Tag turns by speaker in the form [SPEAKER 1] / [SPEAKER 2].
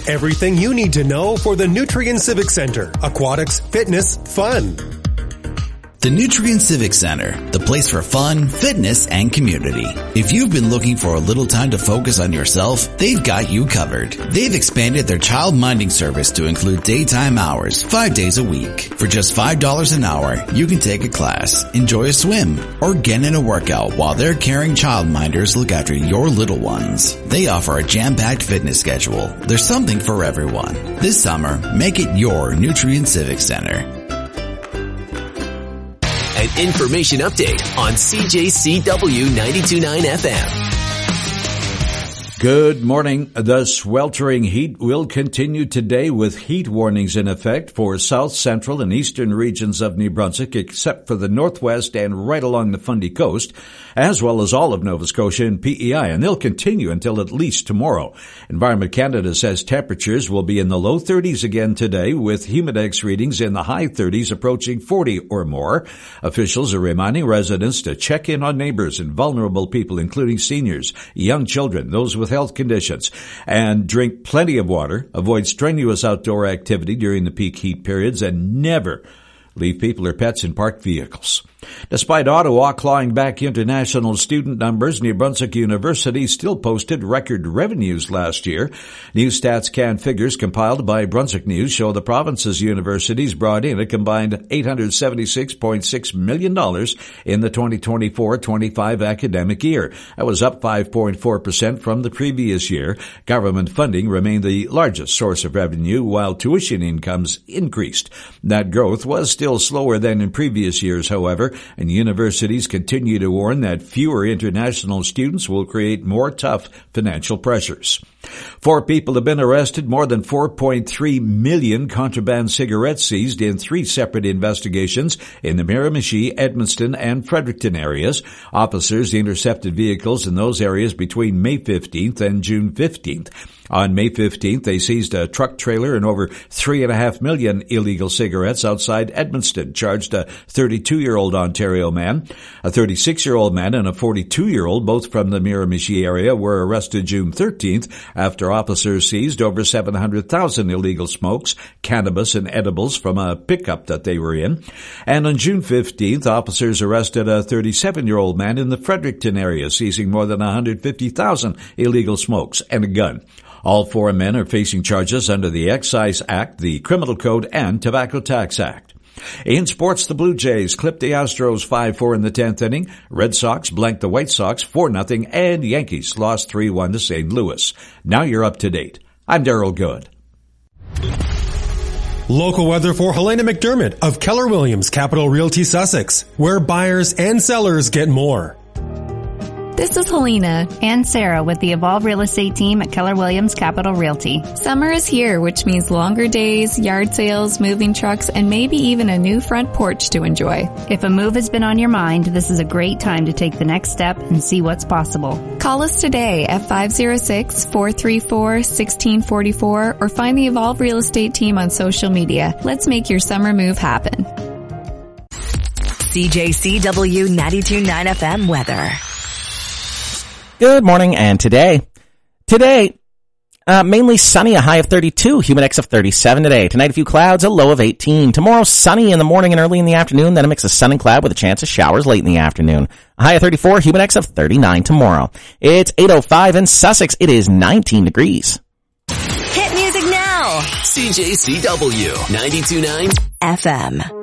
[SPEAKER 1] Everything you need to know for the Nutrien Civic Center. Aquatics, fitness, fun.
[SPEAKER 2] The Nutrien Civic Center, the place for fun, fitness, and community. If you've been looking for a little time to focus on yourself, they've got you covered. They've expanded their child minding service to include daytime hours, 5 days a week. For just $5 an hour, you can take a class, enjoy a swim, or get in a workout while their caring child minders look after your little ones. They offer a jam-packed fitness schedule. There's something for everyone. This summer, make it your Nutrien Civic Center.
[SPEAKER 3] An information update on CJCW 92.9 FM.
[SPEAKER 4] Good morning. The sweltering heat will continue today with heat warnings in effect for south, central, and eastern regions of New Brunswick, except for the northwest and right along the Fundy Coast, as well as all of Nova Scotia and PEI, and they'll continue until at least tomorrow. Environment Canada says temperatures will be in the low 30s again today, with humidex readings in the high 30s approaching 40 or more. Officials are reminding residents to check in on neighbors and vulnerable people, including seniors, young children, those with health conditions, and drink plenty of water. Avoid strenuous outdoor activity during the peak heat periods, and never leave people or pets in parked vehicles. Despite Ottawa clawing back international student numbers, New Brunswick University still posted record revenues last year. New StatsCan figures compiled by Brunswick News show the province's universities brought in a combined $876.6 million in the 2024-25 academic year. That was up 5.4% from the previous year. Government funding remained the largest source of revenue, while tuition incomes increased. That growth was still slower than in previous years, however, and universities continue to warn that fewer international students will create more tough financial pressures. 4 people have been arrested, more than 4.3 million contraband cigarettes seized in 3 separate investigations in the Miramichi, Edmundston, and Fredericton areas. Officers intercepted vehicles in those areas between May 15th and June 15th. On May 15th, they seized a truck trailer and over 3.5 million illegal cigarettes outside Edmundston, charged a 32-year-old Ontario man. A 36-year-old man and a 42-year-old, both from the Miramichi area, were arrested June 13th after officers seized over 700,000 illegal smokes, cannabis, and edibles from a pickup that they were in. And on June 15th, officers arrested a 37-year-old man in the Fredericton area, seizing more than 150,000 illegal smokes and a gun. All 4 men are facing charges under the Excise Act, the Criminal Code, and Tobacco Tax Act. In sports, the Blue Jays clipped the Astros 5-4 in the 10th inning. Red Sox blanked the White Sox 4-0, and Yankees lost 3-1 to St. Louis. Now you're up to date. I'm Darryl Good.
[SPEAKER 1] Local weather for Helena McDermott of Keller Williams Capital Realty Sussex, where buyers and sellers get more.
[SPEAKER 5] This is Helena and Sarah with the Evolve Real Estate team at Keller Williams Capital Realty.
[SPEAKER 6] Summer is here, which means longer days, yard sales, moving trucks, and maybe even a new front porch to enjoy.
[SPEAKER 5] If a move has been on your mind, this is a great time to take the next step and see what's possible.
[SPEAKER 6] Call us today at 506-434-1644 or find the Evolve Real Estate team on social media. Let's make your summer move happen.
[SPEAKER 7] CJCW 92.9 FM weather.
[SPEAKER 8] Good morning, and today, mainly sunny, a high of 32, humidex of 37 today. Tonight, a few clouds, a low of 18. Tomorrow, sunny in the morning and early in the afternoon, then a mix of sun and cloud with a chance of showers late in the afternoon. A high of 34, humidex of 39 tomorrow. It's 8:05 in Sussex. It is 19 degrees.
[SPEAKER 7] Hit music now.
[SPEAKER 3] CJCW 92.9
[SPEAKER 7] FM.